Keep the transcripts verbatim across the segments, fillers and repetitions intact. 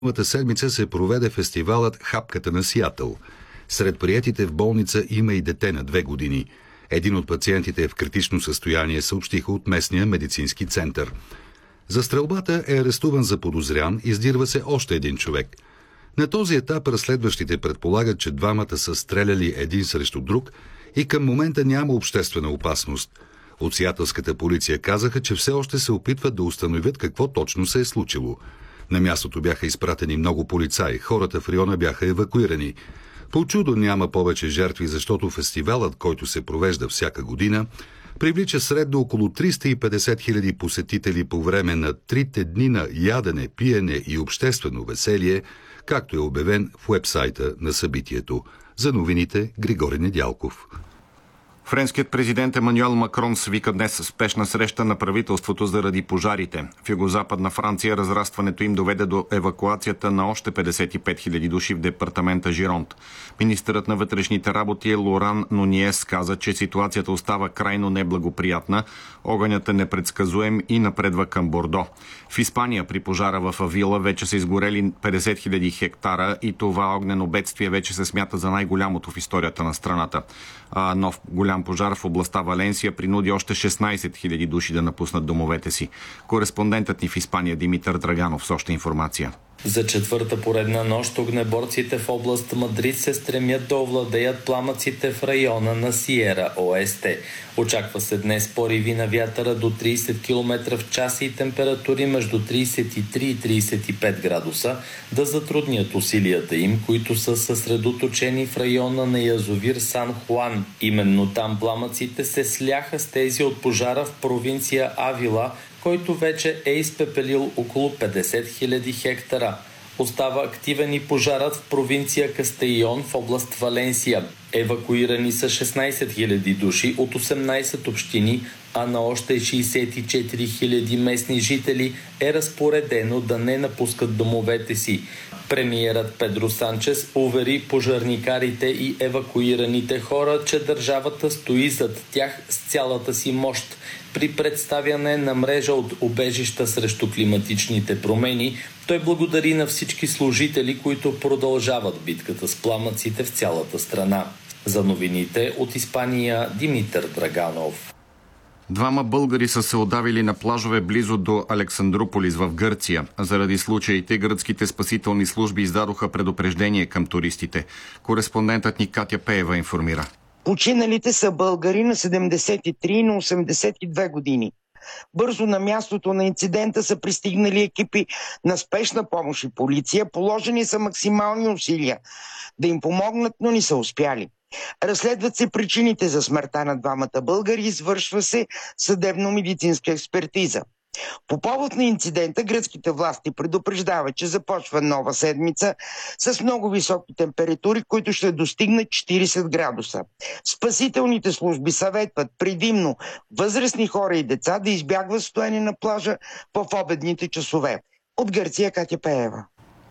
Миналата седмица се проведе фестивалът «Хапката на Сиатъл». Сред приетите в болница има и дете на две години. Един от пациентите е в критично състояние, съобщиха от местния медицински център. За стрелбата е арестуван заподозрян, издирва се още един човек. На този етап разследващите предполагат, че двамата са стреляли един срещу друг и към момента няма обществена опасност. От сиатълската полиция казаха, че все още се опитват да установят какво точно се е случило. На мястото бяха изпратени много полицаи, хората в района бяха евакуирани. По чудо няма повече жертви, защото фестивалът, който се провежда всяка година, привлича средно около триста и петдесет хиляди посетители по време на трите дни на ядене, пиене и обществено веселие, както е обявен в уебсайта на събитието. За новините Григорий Недялков. Френският президент Емануел Макрон свика днес спешна среща на правителството заради пожарите. В югозападна Франция разрастването им доведе до евакуацията на още петдесет и пет хиляди души в департамента Жиронт. Министърът на вътрешните работи Лоран Нуниес каза, че ситуацията остава крайно неблагоприятна, огънят е непредсказуем и напредва към Бордо. В Испания при пожара в Авила вече са изгорели петдесет хиляди хектара и това огнено бедствие вече се смята за най-голямото в историята на страната. А нов голям пожар в областта Валенсия принуди още шестнадесет хиляди души да напуснат домовете си. Кореспондентът ни в Испания Димитър Драганов с още информация. За четвърта поредна нощ огнеборците в област Мадрид се стремят да овладеят пламъците в района на Сиера Оесте. Очаква се днес пориви на вятъра до тридесет километра в час и температури между тридесет и три и тридесет и пет градуса да затруднят усилията им, които са съсредоточени в района на язовир Сан Хуан. Именно там пламъците се сляха с тези от пожара в провинция Авила, който вече е изпепелил около петдесет хиляди хектара. Остава активен и пожарът в провинция Кастейон в област Валенсия. Евакуирани са шестнадесет хиляди души от осемнадесет общини, а на още шестдесет и четири хиляди местни жители е разпоредено да не напускат домовете си. Премиерът Педро Санчес увери пожарникарите и евакуираните хора, че държавата стои зад тях с цялата си мощ. При представяне на мрежа от убежища срещу климатичните промени, той благодари на всички служители, които продължават битката с пламъците в цялата страна. За новините от Испания Димитър Драганов. Двама българи са се удавили на плажове близо до Александрополис в Гърция. Заради случаите гръцките спасителни служби издадоха предупреждение към туристите. Кореспондентът ни Катя Пеева информира. Починалите са българи на седемдесет и три и на осемдесет и две години. Бързо на мястото на инцидента са пристигнали екипи на спешна помощ и полиция. Положени са максимални усилия да им помогнат, но не са успяли. Разследват се причините за смъртта на двамата българи, извършва се съдебно-медицинска експертиза. По повод на инцидента гръцките власти предупреждават, че започва нова седмица с много високи температури, които ще достигнат четиридесет градуса. Спасителните служби съветват предимно възрастни хора и деца да избягват стоене на плажа в обедните часове. От Гърция Катя Пеева.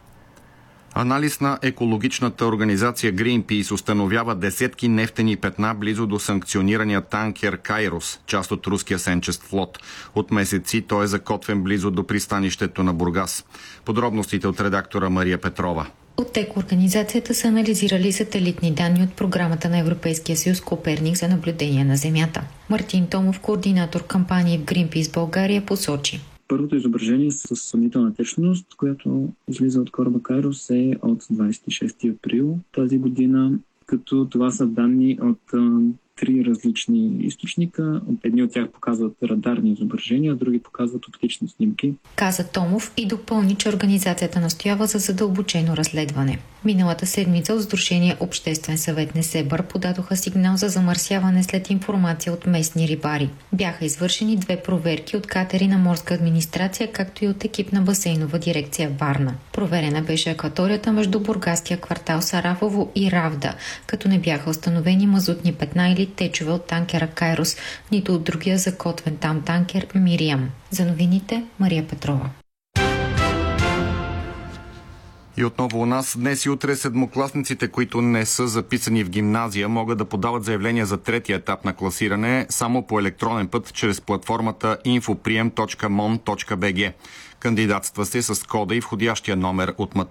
Анализ на екологичната организация Greenpeace установява десетки нефтени петна близо до санкционирания танкер Кайрос, част от руския сенчест флот. От месеци той е закотвен близо до пристанището на Бургас. Подробностите от редактора Мария Петрова. От ТЕК-организацията са анализирали сателитни данни от програмата на Европейския съюз Коперник за наблюдение на Земята. Мартин Томов, координатор кампании в Greenpeace България, посочи. Първото изображение с съмнителна течност, която излиза от кораба Кайрос, е от двадесет и шести април тази година, като това са данни от три различни източника. Едни от тях показват радарни изображения, други показват оптични снимки. Каза Томов и допълни, че организацията настоява за задълбочено разследване. Миналата седмица от Сдружение Обществен съвет Несебър подадоха сигнал за замърсяване след информация от местни рибари. Бяха извършени две проверки от катери на морска администрация, както и от екип на басейнова дирекция Варна. Проверена беше акваторията между бургаския квартал Сарафово и Равда, като не бяха установени мазутни петна или течове от танкера Кайрос, нито от другия закотвен там танкер Мириам. За новините Мария Петрова. И отново у нас днес и утре седмокласниците, които не са записани в гимназия, могат да подават заявления за третия етап на класиране само по електронен път чрез платформата инфоприем точка мон точка би джи. Кандидатства се с кода и входящия номер от